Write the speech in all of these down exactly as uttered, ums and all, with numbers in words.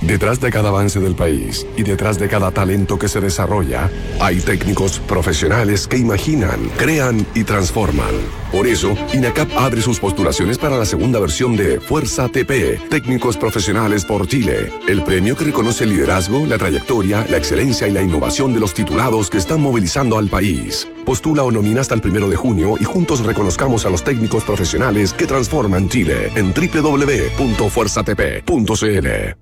Detrás de cada avance del país y detrás de cada talento que se desarrolla, hay técnicos profesionales que imaginan, crean y transforman. Por eso, INACAP abre sus postulaciones para la segunda versión de Fuerza T P, Técnicos Profesionales por Chile, el premio que reconoce el liderazgo, la trayectoria, la excelencia y la innovación de los titulados que están movilizando al país. Postula o nomina hasta el primero de junio y juntos reconozcamos a los técnicos profesionales que transforman Chile en doble u doble u doble u punto fuerza t p punto c l.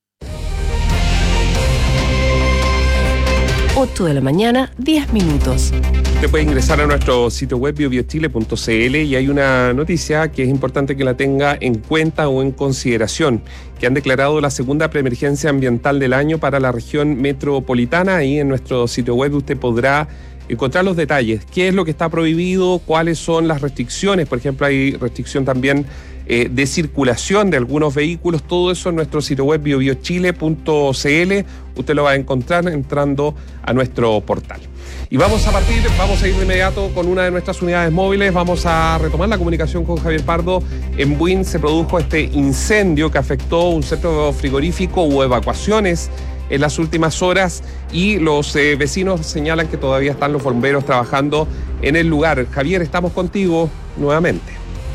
ocho de la mañana, diez minutos. Usted puede ingresar a nuestro sitio web bio bio chile punto c l y hay una noticia que es importante que la tenga en cuenta o en consideración, que han declarado la segunda preemergencia ambiental del año para la región metropolitana. Ahí en nuestro sitio web usted podrá encontrar los detalles, qué es lo que está prohibido, cuáles son las restricciones. Por ejemplo, hay restricción también eh, de circulación de algunos vehículos. Todo eso en nuestro sitio web bio bio chile punto c l. Usted lo va a encontrar entrando a nuestro portal. Y vamos a partir, vamos a ir de inmediato con una de nuestras unidades móviles. Vamos a retomar la comunicación con Javier Pardo. En Buin se produjo este incendio que afectó un centro frigorífico. Hubo evacuaciones en las últimas horas y los eh, vecinos señalan que todavía están los bomberos trabajando en el lugar. Javier, estamos contigo nuevamente.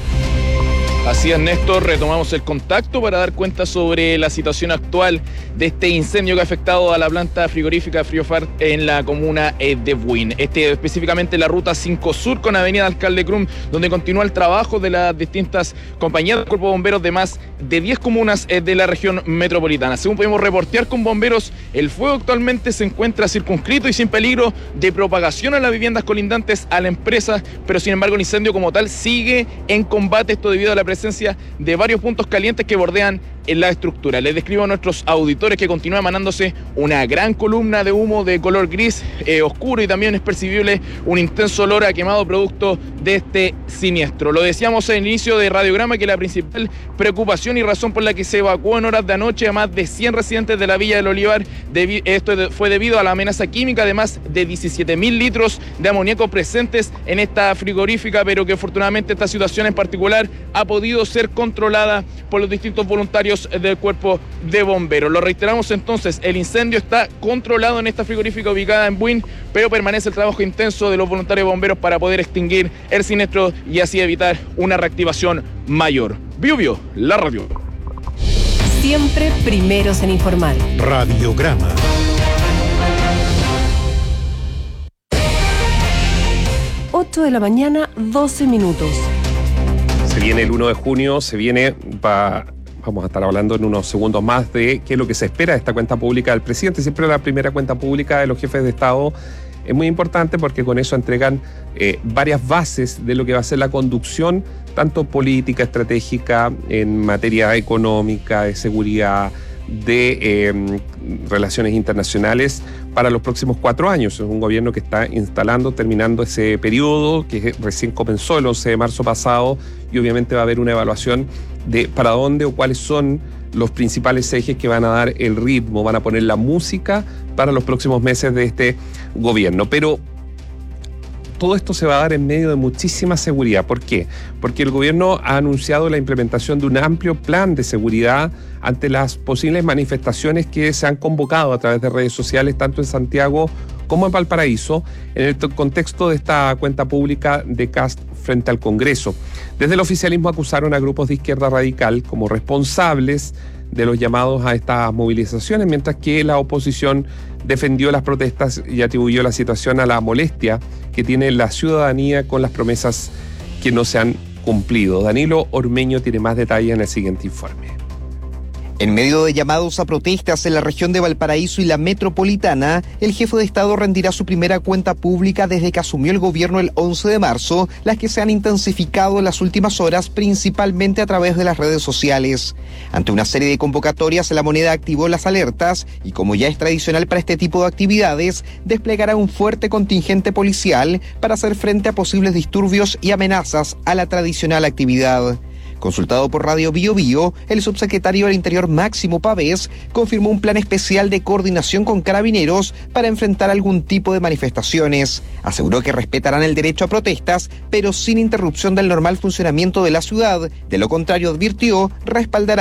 Así es, Néstor, retomamos el contacto para dar cuenta sobre la situación actual de este incendio que ha afectado a la planta frigorífica Friofart en la comuna de Buin. Este específicamente la ruta cinco Sur con avenida Alcalde Crum, donde continúa el trabajo de las distintas compañías del Cuerpo de Bomberos de más de diez comunas de la región metropolitana. Según pudimos reportear con bomberos, el fuego actualmente se encuentra circunscrito y sin peligro de propagación a las viviendas colindantes a la empresa, pero sin embargo el incendio como tal sigue en combate, esto debido a la presencia de varios puntos calientes que bordean en la estructura. Les describo a nuestros auditores que continúa emanándose una gran columna de humo de color gris eh, oscuro y también es percibible un intenso olor a quemado producto de este siniestro. Lo decíamos al inicio de Radiograma que la principal preocupación y razón por la que se evacuó en horas de anoche a más de cien residentes de la Villa del Olivar, debi- esto fue debido a la amenaza química de más de diecisiete mil litros de amoníaco presentes en esta frigorífica, pero que afortunadamente esta situación en particular ha podido ser controlada por los distintos voluntarios del Cuerpo de Bomberos. Lo reiteramos entonces, el incendio está controlado en esta frigorífica ubicada en Buin, pero permanece el trabajo intenso de los voluntarios bomberos para poder extinguir el siniestro y así evitar una reactivación mayor. Bio Bio, la radio. Siempre primeros en informar. Radiograma. ocho de la mañana, doce minutos. Se viene el uno de junio, se viene, va, vamos a estar hablando en unos segundos más de qué es lo que se espera de esta cuenta pública del presidente. Siempre la primera cuenta pública de los jefes de Estado es muy importante porque con eso entregan eh, varias bases de lo que va a ser la conducción, tanto política, estratégica, en materia económica, de seguridad, de eh, relaciones internacionales para los próximos cuatro años. Es un gobierno que está instalando, terminando ese periodo que recién comenzó el once de marzo pasado y obviamente va a haber una evaluación de para dónde o cuáles son los principales ejes que van a dar el ritmo, van a poner la música para los próximos meses de este gobierno. Pero todo esto se va a dar en medio de muchísima seguridad. ¿Por qué? Porque el gobierno ha anunciado la implementación de un amplio plan de seguridad ante las posibles manifestaciones que se han convocado a través de redes sociales, tanto en Santiago como en Valparaíso, en el contexto de esta cuenta pública de Kast frente al Congreso. Desde el oficialismo acusaron a grupos de izquierda radical como responsables de los llamados a estas movilizaciones, mientras que la oposición defendió las protestas y atribuyó la situación a la molestia que tiene la ciudadanía con las promesas que no se han cumplido. Danilo Ormeño tiene más detalles en el siguiente informe. En medio de llamados a protestas en la región de Valparaíso y la metropolitana, el jefe de Estado rendirá su primera cuenta pública desde que asumió el gobierno el once de marzo, las que se han intensificado en las últimas horas, principalmente a través de las redes sociales. Ante una serie de convocatorias, la moneda activó las alertas y, como ya es tradicional para este tipo de actividades, desplegará un fuerte contingente policial para hacer frente a posibles disturbios y amenazas a la tradicional actividad. Consultado por Radio Bio Bio, el subsecretario del Interior Máximo Pavés confirmó un plan especial de coordinación con carabineros para enfrentar algún tipo de manifestaciones. Aseguró que respetarán el derecho a protestas, pero sin interrupción del normal funcionamiento de la ciudad. De lo contrario, advirtió, respaldará